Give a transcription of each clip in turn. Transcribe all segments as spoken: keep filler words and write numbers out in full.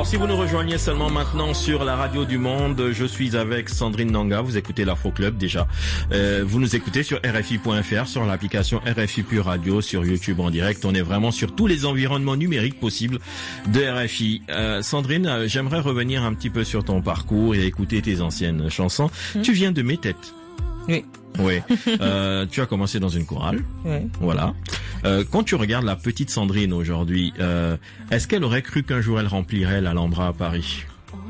Alors si vous nous rejoignez seulement maintenant sur la radio du monde, je suis avec Sandrine Nanga, vous écoutez l'Afro Club déjà. Euh, vous nous écoutez sur R F I point F R, sur l'application R F I Pure Radio, sur YouTube en direct. On est vraiment sur tous les environnements numériques possibles de R F I. Euh, Sandrine, j'aimerais revenir un petit peu sur ton parcours et écouter tes anciennes chansons. Mmh. Tu viens de Mes Têtes. Oui. Oui. Euh, tu as commencé dans une chorale. Oui. Voilà. Euh, quand tu regardes la petite Sandrine aujourd'hui, euh, est-ce qu'elle aurait cru qu'un jour elle remplirait l'Alhambra à Paris?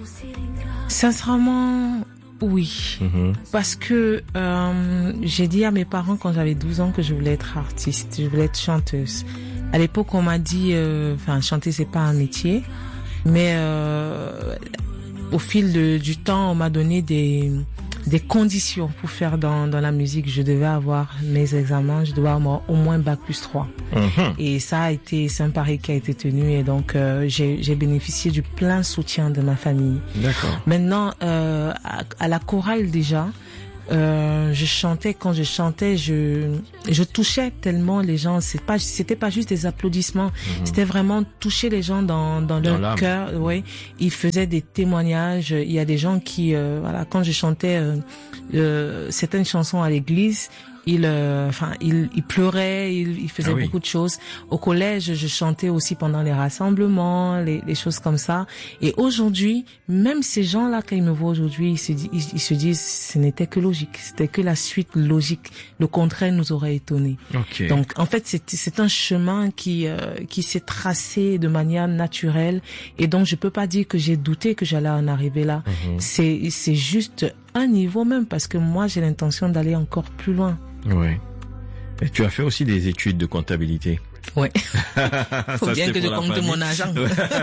Sincèrement, oui. Mm-hmm. Parce que euh, j'ai dit à mes parents quand j'avais douze ans que je voulais être artiste, je voulais être chanteuse. À l'époque, on m'a dit, enfin, euh, chanter c'est pas un métier, mais euh, au fil de, du temps, on m'a donné des des conditions pour faire dans, dans la musique. Je devais avoir mes examens, je devais avoir au moins bac plus trois. Mm-hmm. Et ça a été, c'est un pari qui a été tenu et donc euh, j'ai, j'ai bénéficié du plein soutien de ma famille. D'accord. Maintenant, euh, à, à la chorale déjà, euh, je chantais, quand je chantais, je, je touchais tellement les gens. C'est pas, c'était pas juste des applaudissements. Mmh. C'était vraiment toucher les gens dans, dans leur dans cœur. Oui. Ils faisaient des témoignages. Il y a des gens qui, euh, voilà, quand je chantais, euh, euh, certaines chansons à l'église, il, euh, enfin, il, il pleurait, il, il faisait ah oui. beaucoup de choses. Au collège, je chantais aussi pendant les rassemblements, les, les choses comme ça. Et aujourd'hui, même ces gens-là, quand ils me voient aujourd'hui, ils se disent, ils, ils se disent, ce n'était que logique. C'était que la suite logique. Le contraire nous aurait étonnés. Okay. Donc, en fait, c'est, c'est un chemin qui, euh, qui s'est tracé de manière naturelle. Et donc, je peux pas dire que j'ai douté que j'allais en arriver là. Mm-hmm. C'est, c'est juste un niveau même, parce que moi, j'ai l'intention d'aller encore plus loin. Oui. Et tu as fait aussi des études de comptabilité. Oui. Faut bien que je compte mon argent.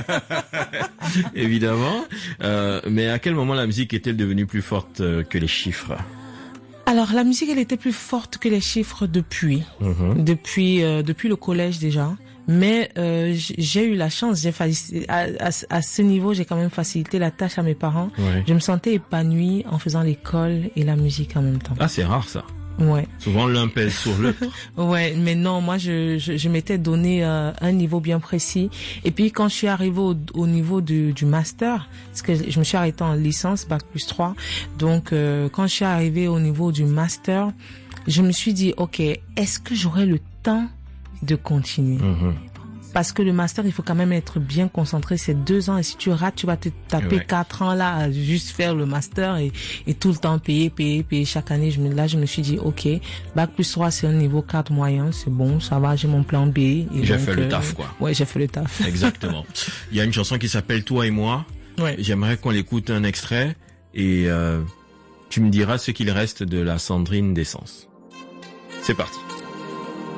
Évidemment. Euh, mais à quel moment la musique est-elle devenue plus forte que les chiffres? Alors la musique, elle était plus forte que les chiffres depuis, mm-hmm. depuis, euh, depuis le collège déjà. Mais euh, j'ai eu la chance, j'ai faci- à, à, à ce niveau, j'ai quand même facilité la tâche à mes parents. Oui. Je me sentais épanouie en faisant l'école et la musique en même temps. Ah, c'est rare ça. Ouais. Souvent l'un pèse sur l'autre. Ouais, mais non, moi je je, je m'étais donné euh, un niveau bien précis. Et puis quand je suis arrivée au, au niveau du, du master, parce que je me suis arrêtée en licence bac plus trois, donc euh, quand je suis arrivée au niveau du master, je me suis dit ok, est-ce que j'aurai le temps de continuer? Mm-hmm. Parce que le master, il faut quand même être bien concentré. C'est deux ans et si tu rates, tu vas te taper ouais. quatre ans là à juste faire le master et, et tout le temps payer, payer, payer chaque année. Je me, là, je me suis dit, ok, bac plus trois, c'est un niveau quatre moyen, c'est bon, ça va, j'ai mon plan B. Et j'ai donc, fait euh, le taf, quoi. Ouais, j'ai fait le taf. Exactement. Il y a une chanson qui s'appelle Toi et moi. Ouais. J'aimerais qu'on écoute un extrait et euh, tu me diras ce qu'il reste de la Sandrine d'essence. C'est parti.